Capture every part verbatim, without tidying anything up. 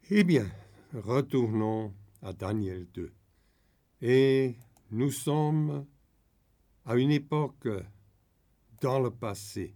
Eh bien, retournons à Daniel deux. Et nous sommes à une époque dans le passé.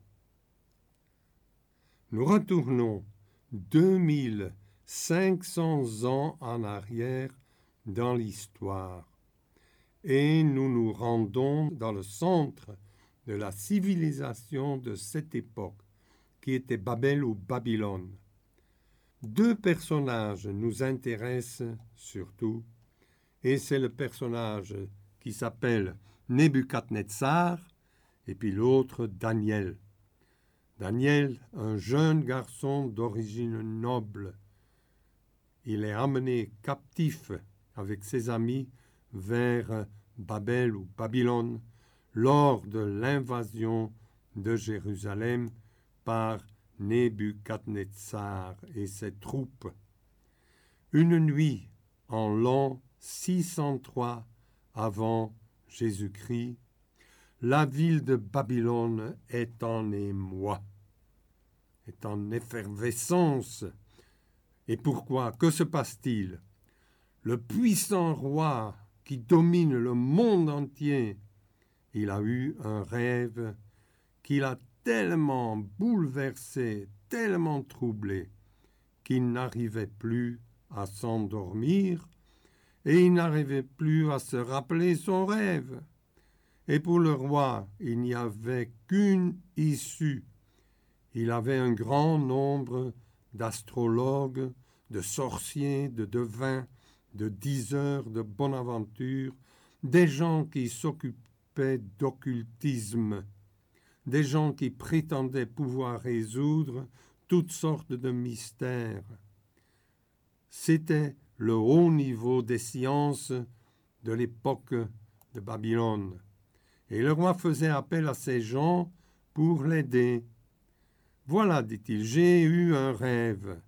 Nous retournons deux mille cinq cents ans en arrière dans l'histoire et nous nous rendons dans le centre de la civilisation de cette époque, qui était Babel ou Babylone. Deux personnages nous intéressent surtout, et c'est le personnage qui s'appelle Nebuchadnezzar et puis l'autre Daniel. Daniel, un jeune garçon d'origine noble, il est amené captif avec ses amis vers Babel ou Babylone lors de l'invasion de Jérusalem par Nebuchadnezzar et ses troupes. Une nuit en l'an six cent trois avant Jésus-Christ, la ville de Babylone est en émoi, est en effervescence. Et pourquoi? Que se passe-t-il? Le puissant roi qui domine le monde entier, il a eu un rêve qui l'a tellement bouleversé, tellement troublé, qu'il n'arrivait plus à s'endormir et il n'arrivait plus à se rappeler son rêve. Et pour le roi, il n'y avait qu'une issue. Il avait un grand nombre d'astrologues, de sorciers, de devins, de diseurs de bonne aventure, des gens qui s'occupaient d'occultisme, des gens qui prétendaient pouvoir résoudre toutes sortes de mystères. C'était le haut niveau des sciences de l'époque de Babylone. Et le roi faisait appel à ces gens pour l'aider. Voilà, dit-il, j'ai eu un rêve,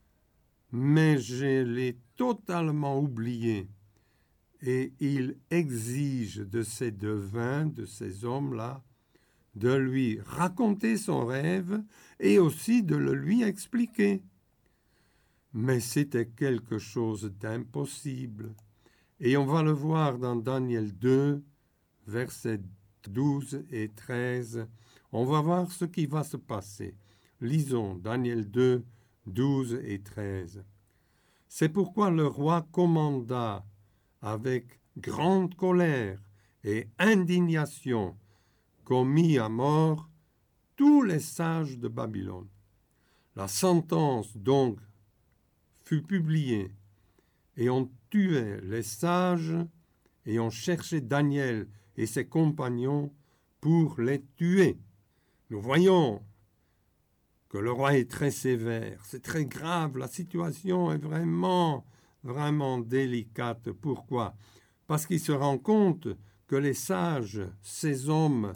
mais je l'ai totalement oublié. Et il exige de ces devins, de ces hommes-là, de lui raconter son rêve et aussi de le lui expliquer. Mais c'était quelque chose d'impossible. Et on va le voir dans Daniel deux, versets douze et treize. On va voir ce qui va se passer. Lisons Daniel deux, douze et treize. C'est pourquoi le roi commanda avec grande colère et indignation qu'on mit à mort tous les sages de Babylone. La sentence donc fut publiée et on tuait les sages et on cherchait Daniel et ses compagnons pour les tuer. Nous voyons que le roi est très sévère, c'est très grave, la situation est vraiment, vraiment délicate. Pourquoi? Parce qu'il se rend compte que les sages, ces hommes,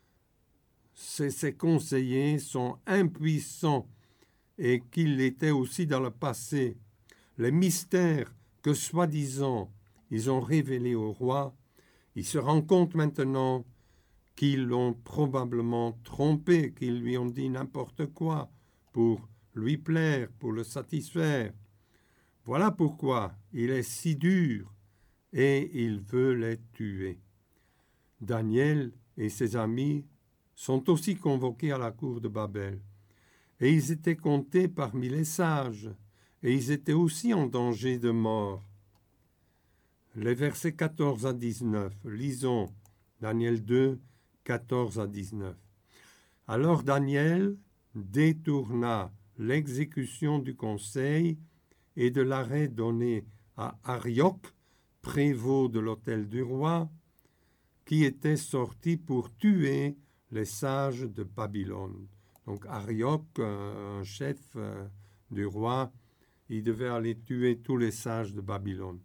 ces, ces conseillers sont impuissants et qu'ils l'étaient aussi dans le passé. Les mystères que soi-disant ils ont révélés au roi, il se rend compte maintenant qu'ils l'ont probablement trompé, qu'ils lui ont dit n'importe quoi pour lui plaire, pour le satisfaire. Voilà pourquoi il est si dur et il veut les tuer. Daniel et ses amis sont aussi convoqués à la cour de Babel, et ils étaient comptés parmi les sages, et ils étaient aussi en danger de mort. Les versets quatorze à dix-neuf, lisons Daniel deux, quatorze à dix-neuf. Alors Daniel détourna l'exécution du conseil et de l'arrêt donné à Arioc, prévôt de l'hôtel du roi, qui était sorti pour tuer les sages de Babylone. Donc Arioc, un chef du roi, il devait aller tuer tous les sages de Babylone.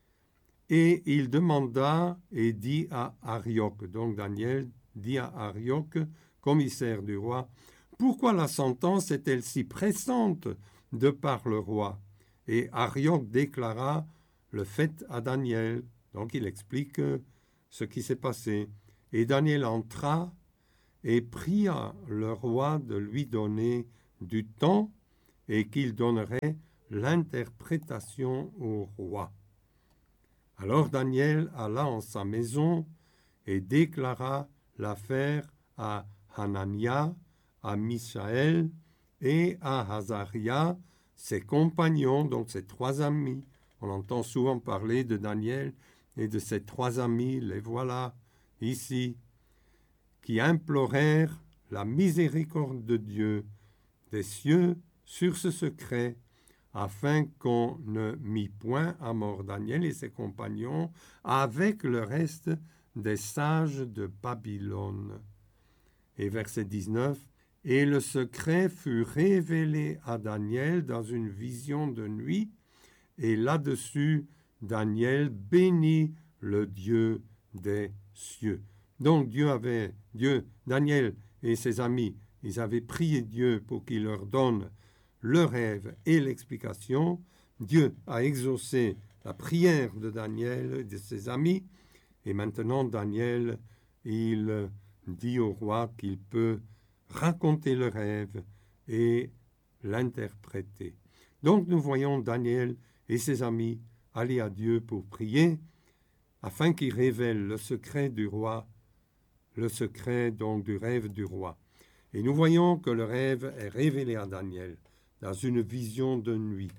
Et il demanda et dit à Arioc, donc Daniel dit à Arioc, commissaire du roi, pourquoi la sentence est-elle si pressante de par le roi? Et Arioc déclara le fait à Daniel. Donc il explique ce qui s'est passé. Et Daniel entra et pria le roi de lui donner du temps et qu'il donnerait l'interprétation au roi. Alors Daniel alla en sa maison et déclara l'affaire à Hanania, à Misaël et à Azaria, ses compagnons, donc ses trois amis. On entend souvent parler de Daniel et de ses trois amis, les voilà ici, qui implorèrent la miséricorde de Dieu des cieux sur ce secret, afin qu'on ne mît point à mort Daniel et ses compagnons avec le reste des sages de Babylone. Et verset dix-neuf, « Et le secret fut révélé à Daniel dans une vision de nuit, et là-dessus, Daniel bénit le Dieu des cieux. » Donc Dieu avait, Dieu, Daniel et ses amis, ils avaient prié Dieu pour qu'il leur donne le rêve et l'explication. Dieu a exaucé la prière de Daniel et de ses amis, et maintenant Daniel, il dit au roi qu'il peut raconter le rêve et l'interpréter. Donc nous voyons Daniel et ses amis aller à Dieu pour prier, afin qu'il révèle le secret du roi, le secret donc du rêve du roi. Et nous voyons que le rêve est révélé à Daniel dans une vision de nuit.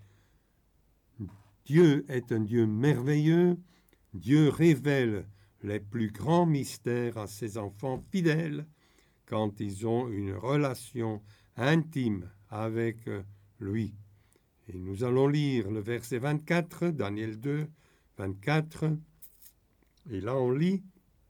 Dieu est un Dieu merveilleux. Dieu révèle les plus grands mystères à ses enfants fidèles quand ils ont une relation intime avec lui. Et nous allons lire le verset vingt-quatre, Daniel deux, vingt-quatre. Et là on lit,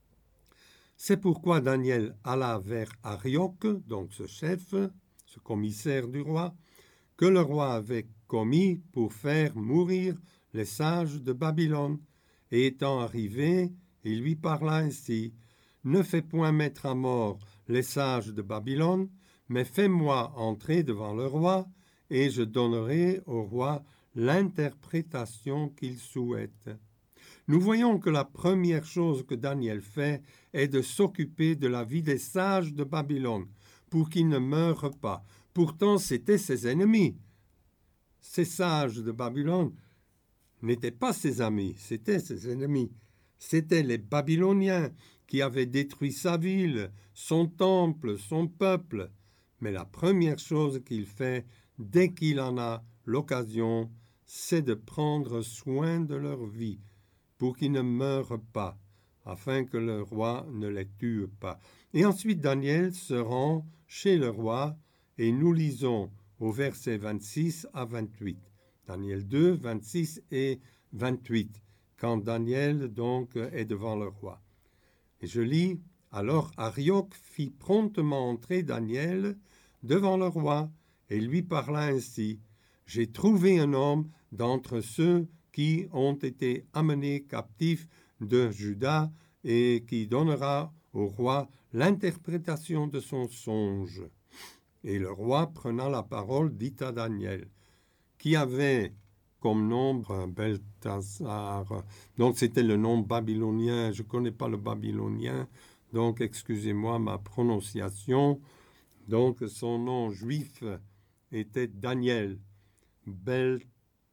« C'est pourquoi Daniel alla vers Arioc, donc ce chef, ce commissaire du roi, que le roi avait commis pour faire mourir les sages de Babylone. Et étant arrivé, il lui parla ainsi, « Ne fais point mettre à mort les sages de Babylone, mais fais-moi entrer devant le roi, et je donnerai au roi l'interprétation qu'il souhaite. » Nous voyons que la première chose que Daniel fait est de s'occuper de la vie des sages de Babylone, pour qu'ils ne meurent pas. Pourtant, c'étaient ses ennemis. Ces sages de Babylone n'étaient pas ses amis, c'étaient ses ennemis. C'étaient les Babyloniens qui avaient détruit sa ville, son temple, son peuple. Mais la première chose qu'il fait, dès qu'il en a l'occasion, c'est de prendre soin de leur vie, pour qu'ils ne meurent pas, afin que le roi ne les tue pas. Et ensuite Daniel se rend chez le roi, et nous lisons au verset vingt-six à vingt-huit. Daniel deux, vingt-six et vingt-huit, quand Daniel donc est devant le roi. Et je lis, « Alors Arioc fit promptement entrer Daniel devant le roi, et lui parla ainsi, « J'ai trouvé un homme d'entre ceux qui ont été amenés captifs de Juda et qui donnera au roi l'interprétation de son songe. » Et le roi, prenant la parole, dit à Daniel, qui avait comme nom Belthazar, donc c'était le nom babylonien, je ne connais pas le babylonien, donc excusez-moi ma prononciation, donc son nom juif était Daniel, Belthazar.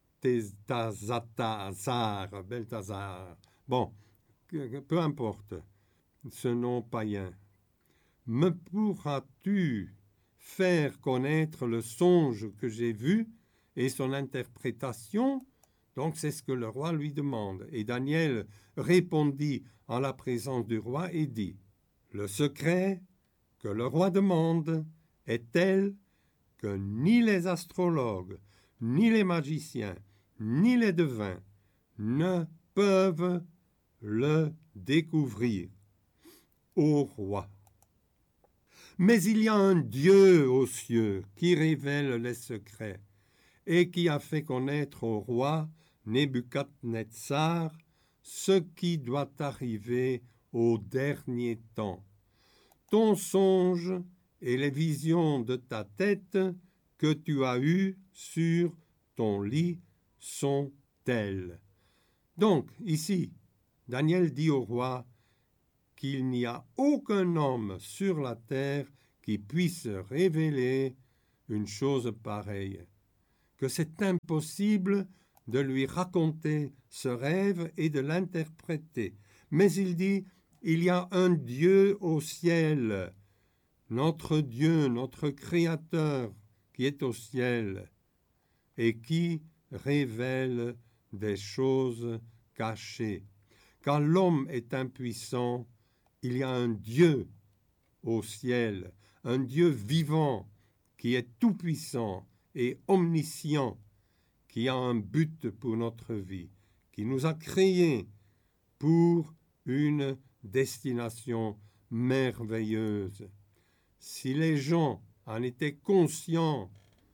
Belthazar, Belthazar. Bon, peu importe ce nom païen. Me pourras-tu faire connaître le songe que j'ai vu et son interprétation? Donc c'est ce que le roi lui demande. Et Daniel répondit en la présence du roi et dit, le secret que le roi demande est tel que ni les astrologues, ni les magiciens, ni les devins ne peuvent le découvrir. Ô roi! Mais il y a un Dieu aux cieux qui révèle les secrets et qui a fait connaître au roi Nebuchadnezzar ce qui doit arriver au dernier temps. Ton songe et les visions de ta tête que tu as eues sur ton lit sont telles. Donc, ici, Daniel dit au roi qu'il n'y a aucun homme sur la terre qui puisse révéler une chose pareille. que c'est impossible de lui raconter ce rêve et de l'interpréter. Mais il dit, il y a un Dieu au ciel, notre Dieu, notre Créateur qui est au ciel et qui révèle des choses cachées. Quand l'homme est impuissant, il y a un Dieu au ciel, un Dieu vivant qui est tout-puissant et omniscient, qui a un but pour notre vie, qui nous a créés pour une destination merveilleuse. Si les gens en étaient conscients,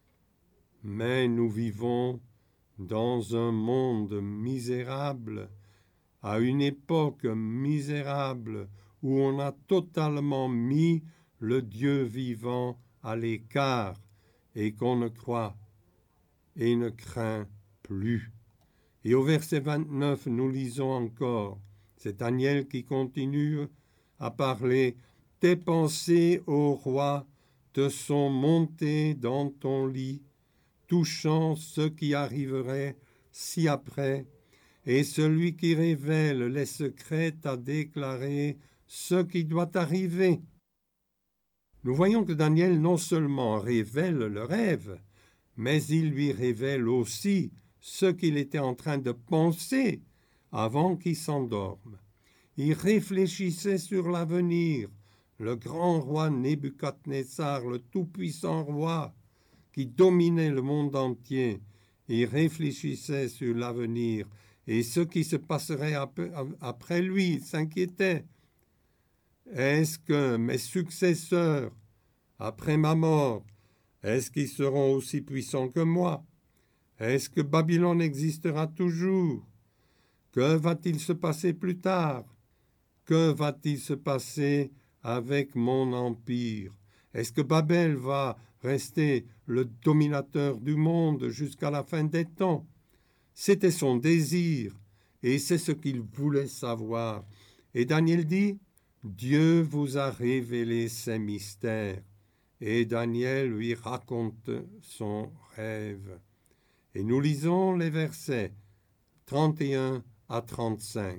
mais nous vivons dans un monde misérable, à une époque misérable, où on a totalement mis le Dieu vivant à l'écart et qu'on ne croit et ne craint plus. Et au verset vingt-neuf, nous lisons encore, c'est Daniel qui continue à parler, « Tes pensées, ô roi, te sont montées dans ton lit, touchant ce qui arriverait ci-après, et celui qui révèle les secrets t'a déclaré ce qui doit arriver. » Nous voyons que Daniel non seulement révèle le rêve, mais il lui révèle aussi ce qu'il était en train de penser avant qu'il s'endorme. Il réfléchissait sur l'avenir, le grand roi Nebuchadnezzar, le tout-puissant roi qui dominait le monde entier. Il réfléchissait sur l'avenir et ce qui se passerait après lui, il s'inquiétait. Est-ce que mes successeurs, après ma mort, est-ce qu'ils seront aussi puissants que moi? Est-ce que Babylone existera toujours? Que va-t-il se passer plus tard? Que va-t-il se passer avec mon empire? Est-ce que Babel va rester le dominateur du monde jusqu'à la fin des temps? C'était son désir et c'est ce qu'il voulait savoir. Et Daniel dit, Dieu vous a révélé ses mystères. Et Daniel lui raconte son rêve. Et nous lisons les versets trente et un à trente-cinq.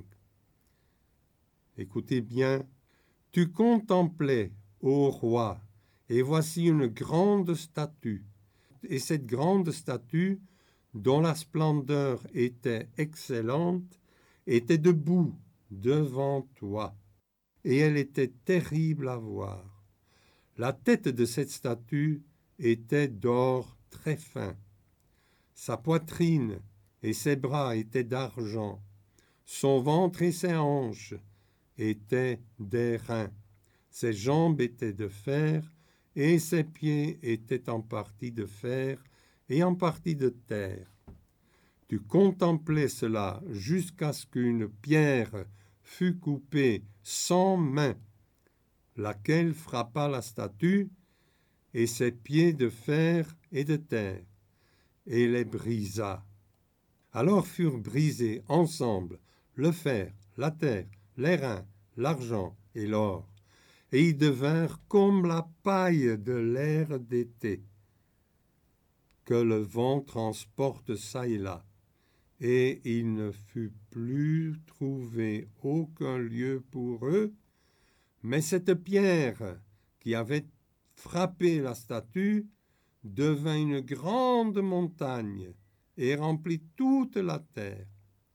Écoutez bien. Tu contemplais, ô roi, et voici une grande statue. Et cette grande statue, dont la splendeur était excellente, était debout devant toi. Et elle était terrible à voir. La tête de cette statue était d'or très fin. Sa poitrine et ses bras étaient d'argent. Son ventre et ses hanches étaient d'airain. Ses jambes étaient de fer et ses pieds étaient en partie de fer et en partie de terre. Tu contemplais cela jusqu'à ce qu'une pierre fût coupée sans main, laquelle frappa la statue et ses pieds de fer et de terre, et les brisa. Alors furent brisés ensemble le fer, la terre, l'airain, l'argent et l'or, et ils devinrent comme la paille de l'air d'été, que le vent transporte çà et là, et il ne fut plus trouvé aucun lieu pour eux, mais cette pierre qui avait frappé la statue devint une grande montagne et remplit toute la terre.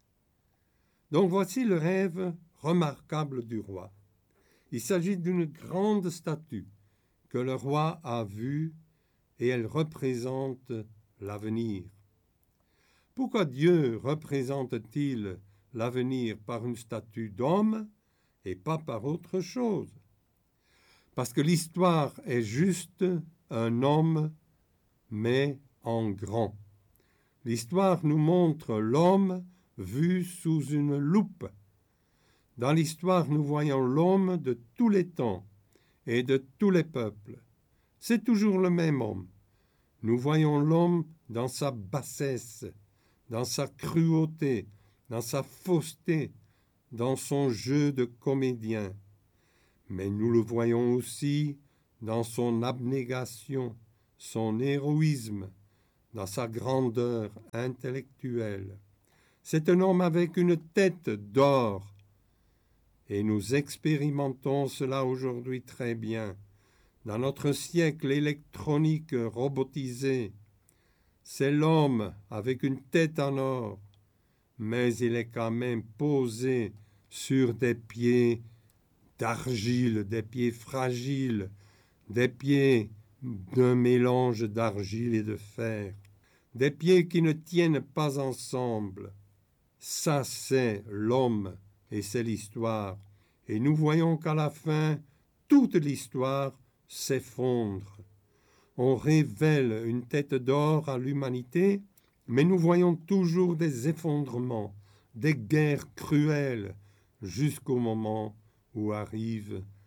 Donc voici le rêve remarquable du roi. Il s'agit d'une grande statue que le roi a vue et elle représente l'avenir. Pourquoi Dieu représente-t-il l'avenir par une statue d'homme et pas par autre chose? Parce que l'histoire est juste un homme, mais en grand. L'histoire nous montre l'homme vu sous une loupe. Dans l'histoire, nous voyons l'homme de tous les temps et de tous les peuples. C'est toujours le même homme. Nous voyons l'homme dans sa bassesse, dans sa cruauté, dans sa fausseté, dans son jeu de comédien. Mais nous le voyons aussi dans son abnégation, son héroïsme, dans sa grandeur intellectuelle. C'est un homme avec une tête d'or. Et nous expérimentons cela aujourd'hui très bien. Dans notre siècle électronique robotisé, c'est l'homme avec une tête en or, mais il est quand même posé sur des pieds d'argile, des pieds fragiles, des pieds d'un mélange d'argile et de fer, des pieds qui ne tiennent pas ensemble. Ça, c'est l'homme et c'est l'histoire. Et nous voyons qu'à la fin, toute l'histoire s'effondre. On révèle une tête d'or à l'humanité, mais nous voyons toujours des effondrements, des guerres cruelles, jusqu'au moment où arrive